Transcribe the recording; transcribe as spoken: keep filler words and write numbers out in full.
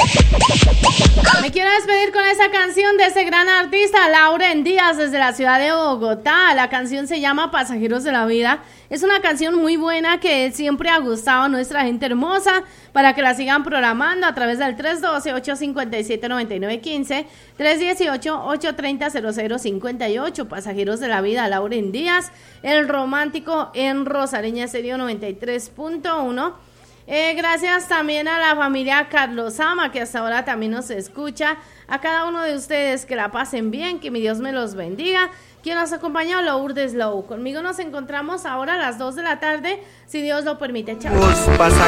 Me quiero despedir con esa canción de ese gran artista, Lauren Díaz, desde la ciudad de Bogotá. La canción se llama Pasajeros de la Vida. Es una canción muy buena que siempre ha gustado a nuestra gente hermosa, para que la sigan programando a través del tres uno dos, ocho cinco siete, nueve nueve uno cinco, tres uno ocho, ocho tres cero, cero cero cinco ocho. Pasajeros de la Vida, Lauren Díaz, el romántico en Rosareña Estéreo noventa y tres punto uno. Eh, gracias también a la familia Carlos Ama, que hasta ahora también nos escucha. A cada uno de ustedes, que la pasen bien, que mi Dios me los bendiga. Quien nos acompaña, Lourdes Low. Conmigo nos encontramos ahora a las dos de la tarde, si Dios lo permite. Chao.